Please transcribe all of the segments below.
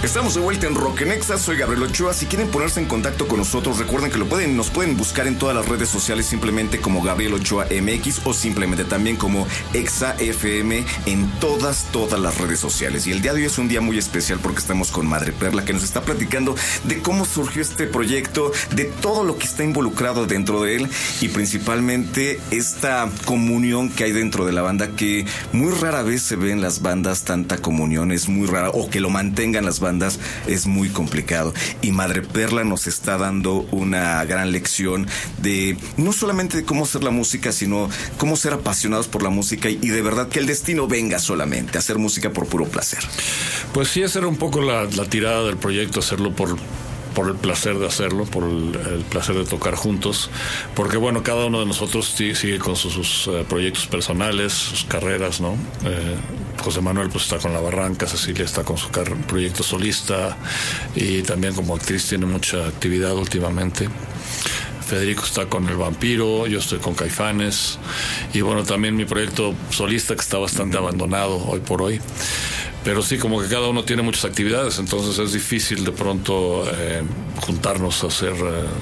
Estamos de vuelta en Rock en Exa, soy Gabriel Ochoa. Si quieren ponerse en contacto con nosotros, recuerden que nos pueden buscar en todas las redes sociales simplemente como Gabriel Ochoa MX o simplemente también como Exa FM en todas las redes sociales. Y el día de hoy es un día muy especial porque estamos con Madre Perla, que nos está platicando de cómo surgió este proyecto, de todo lo que está involucrado dentro de él y principalmente esta comunión que hay dentro de la banda, que muy rara vez se ve en las bandas. Tanta comunión es muy rara, o que lo mantengan las bandas es muy complicado, y Madre Perla nos está dando una gran lección de no solamente de cómo hacer la música, sino cómo ser apasionados por la música y de verdad que el destino venga solamente a hacer música por puro placer. Pues sí, esa era un poco la tirada del proyecto, hacerlo por el placer de hacerlo, por el placer de tocar juntos, porque bueno, cada uno de nosotros sigue con sus proyectos personales, sus carreras, ¿no? José Manuel pues está con La Barranca, Cecilia está con su proyecto solista y también como actriz tiene mucha actividad últimamente. Federico está con El Vampiro, yo estoy con Caifanes y bueno, también mi proyecto solista que está bastante abandonado hoy por hoy. Pero sí, como que cada uno tiene muchas actividades, entonces es difícil de pronto juntarnos a hacer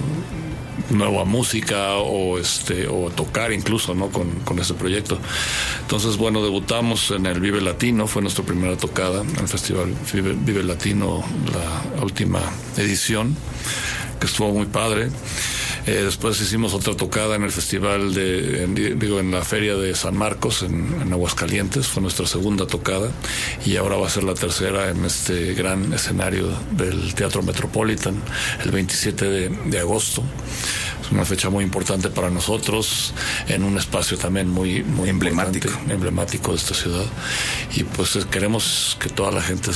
nueva música o tocar incluso, ¿no? con ese proyecto. Entonces, bueno, debutamos en el Vive Latino, fue nuestra primera tocada en el Festival Vive Latino, la última edición, que estuvo muy padre. Después hicimos otra tocada en el festival en la feria de San Marcos en Aguascalientes, fue nuestra segunda tocada y ahora va a ser la tercera en este gran escenario del Teatro Metropolitan el 27 de agosto. Es una fecha muy importante para nosotros, en un espacio también muy emblemático de esta ciudad, y pues queremos que toda la gente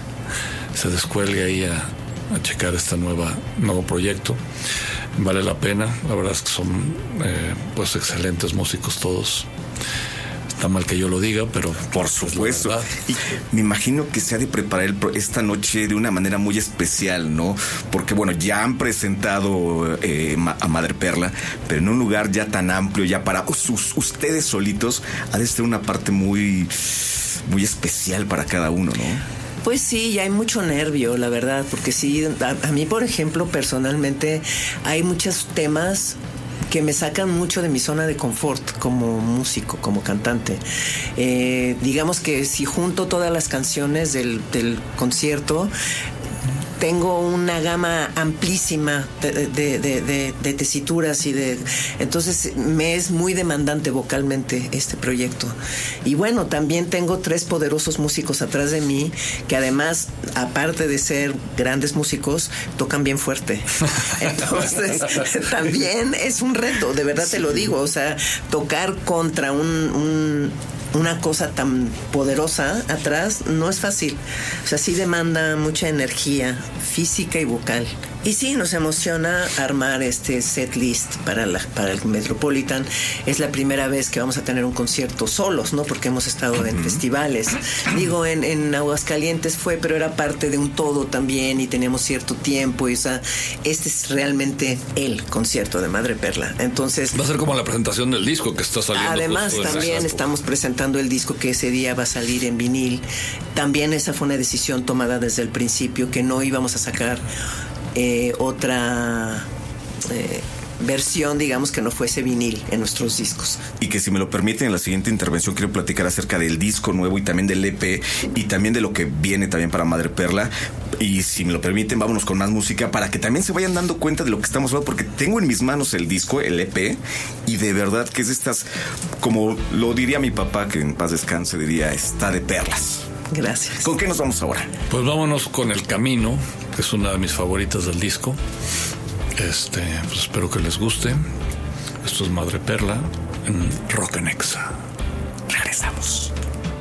se descuelgue ahí a checar este nuevo proyecto. Vale la pena, la verdad es que son pues excelentes músicos todos. Está mal que yo lo diga, pero por supuesto. Y me imagino que se ha de preparar esta noche de una manera muy especial, ¿no? Porque bueno, ya han presentado a Madre Perla, pero en un lugar ya tan amplio, ya para ustedes solitos, ha de ser una parte muy, muy especial para cada uno, ¿no? Pues sí, ya hay mucho nervio, la verdad, porque sí, a mí, por ejemplo, personalmente, hay muchos temas que me sacan mucho de mi zona de confort como músico, como cantante. Digamos que si junto todas las canciones del concierto, tengo una gama amplísima de tesituras entonces me es muy demandante vocalmente este proyecto. Y bueno, también tengo 3 poderosos músicos atrás de mí que además, aparte de ser grandes músicos, tocan bien fuerte. Entonces también es un reto, de verdad te lo digo. O sea, tocar contra una cosa tan poderosa atrás no es fácil. O sea, sí demanda mucha energía física y vocal. Y sí, nos emociona armar este set list para el Metropolitan. Es la primera vez que vamos a tener un concierto solos, ¿no? Porque hemos estado en festivales. Digo, en Aguascalientes pero era parte de un todo también y teníamos cierto tiempo. Y, o sea, este es realmente el concierto de Madre Perla. Entonces, va a ser como la presentación del disco que está saliendo. Además, también estamos presentando el disco que ese día va a salir en vinil. También esa fue una decisión tomada desde el principio, que no íbamos a sacar otra versión, digamos, que no fuese vinil en nuestros discos. Y que si me lo permiten, en la siguiente intervención quiero platicar acerca del disco nuevo y también del EP y también de lo que viene también para Madre Perla. Y si me lo permiten, vámonos con más música para que también se vayan dando cuenta de lo que estamos hablando, porque tengo en mis manos el disco, el EP, y de verdad que es de estas, como lo diría mi papá, que en paz descanse, diría, está de perlas. Gracias. ¿Con qué nos vamos ahora? Pues vámonos con El Camino, que es una de mis favoritas del disco. Pues espero que les guste. Esto es Madre Perla en Rock en Exa. Regresamos.